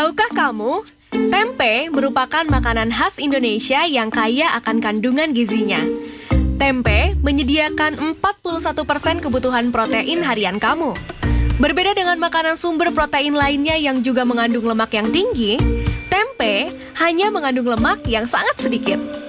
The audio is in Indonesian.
Tahukah kamu, tempe merupakan makanan khas Indonesia yang kaya akan kandungan gizinya. Tempe menyediakan 41% kebutuhan protein harian kamu. Berbeda dengan makanan sumber protein lainnya yang juga mengandung lemak yang tinggi, tempe hanya mengandung lemak yang sangat sedikit.